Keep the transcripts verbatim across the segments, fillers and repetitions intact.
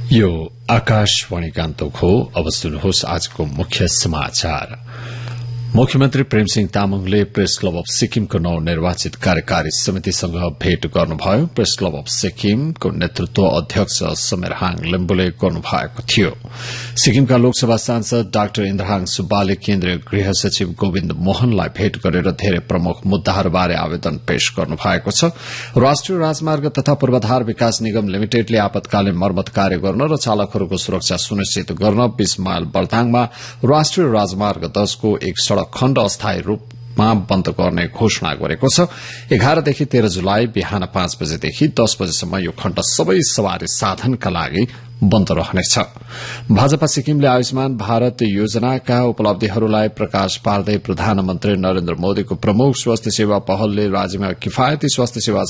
यो आकाशवाणी गान्तोक हो। अब सुन्नुहोस् आजको मुख्य समाचार। मुख्यमन्त्री प्रेमसिंह तामाङले प्रेस क्लब अफ सिक्किमको नवनिर्वाचित कार्यकारी समितिसँग भेट गर्नुभयो। प्रेस क्लब अफ सिक्किमको नेतृत्व अध्यक्ष समेरहाङ लिम्बुले गर्नुभएको थियो। सिक्किमका लोकसभा सांसद डाक्टर इन्द्रहाङ सुब्बाले केन्द्रीय गृह सचिव गोविन्द मोहनलाई भेट गरेर धेरै प्रमुख मुद्दाहरूबारे आवेदन पेश गर्नुभएको छ। राष्ट्रिय राजमार्ग तथा पूर्वाधार विकास निगम लिमिटेडले आपतकालीन मर्मत कार्य गर्न र चालकहरूको सुरक्षा सुनिश्चित गर्न बीस माइल बर्दाङमा राष्ट्रिय राजमार्ग दशको एक सड़क खण्ड अस्थायी रूपमा बन्द गर्ने घोषणा गरेको छ। एघारदेखि तेह्र जुलाई बिहान पाँच बजेदेखि दस बजेसम्म यो खण्ड सबै सवारी साधनका लागि बन्द रहनेछ। भाजपा सिक्किमले आयुष्मान भारत योजनाका उपलब्धिहरूलाई प्रकाश पार्दै प्रधानमन्त्री नरेन्द्र मोदीको प्रमुख स्वास्थ्य सेवा पहलले राज्यमा किफायती स्वास्थ्य सेवा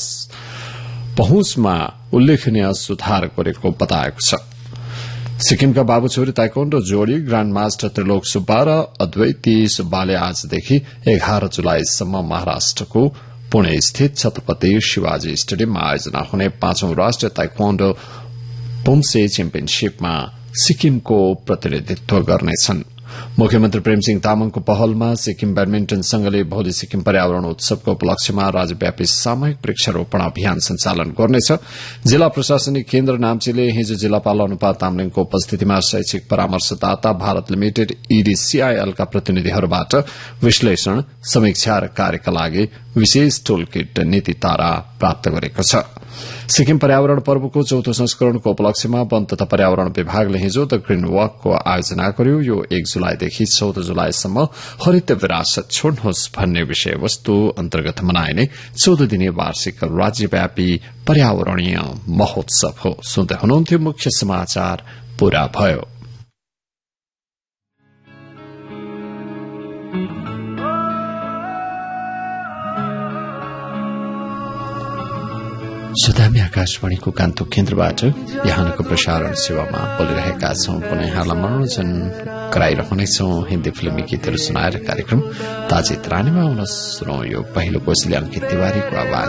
पहुँचमा उल्लेखनीय सुधार गरेको बताएको छ। सिक्किमका बाबुछोरी ताइक्वान्डो जोड़ी ग्राण्ड मास्टर त्रिलोक सुब्बा र अद्वैती सुब्बाले आजदेखि एघार जुलाईसम्म महाराष्ट्रको पुणे स्थित छत्रपति शिवाजी स्टेडियममा आयोजना हुने पाँचौं राष्ट्रिय ताइक्वान्डो पुम्से च्याम्पियनशीपमा सिक्किमको प्रतिनिधित्व गर्नेछन्। मुख्यमन्त्री प्रेमसिंह तामाङको पहलमा सिक्किम ब्याडमिन्टन संघले भोलि सिक्किम पर्यावरण उत्सवको उपलक्ष्यमा राज्यव्यापी सामूहिक वृक्षारोपण अभियान सञ्चालन गर्नेछ। जिल्ला प्रशासनिक केन्द्र नाम्चीले हिजो जिल्लापाल अनुपा तामलिङको उपस्थितिमा शैक्षिक परामर्शदाता भारत लिमिटेड ईडीसीआईएलका प्रतिनिधिहरूबाट विश्लेषण, समीक्षा र कार्यका लागि विशेष टोलकिट नीति तारा प्राप्त गरेको छ। सिक्किम पर्यावरण पर्वको चौथो संस्करणको उपलक्ष्यमा वन तथा पर्यावरण विभागले हिजो द ग्रीन वकको आयोजना गर्यो। यो एक जुलाईदेखि चौध जुलाईसम्म हरित विरासत छोड्नुहोस् भन्ने विषयवस्तु अन्तर्गत मनाइने चौध दिने वार्षिक राज्यव्यापी पर्यावरणीय महोत्सव हो। सुन्दै हुनुहुन्थ्यो मुख्य समाचार पूरा भयो। सुदामी आकाशवाणीको गान्तोक केन्द्रबाट बिहानको प्रसारण सेवामा बोलिरहेका छौं। पुनः यहाँलाई मनोरञ्जन गराइरहनेछौं हिन्दी फिल्मी गीतहरू सुनाएर कार्यक्रम ताजे तरानीमा आउन सुनौ यो पहिलो कोइली अंकित तिवारीको आवाज।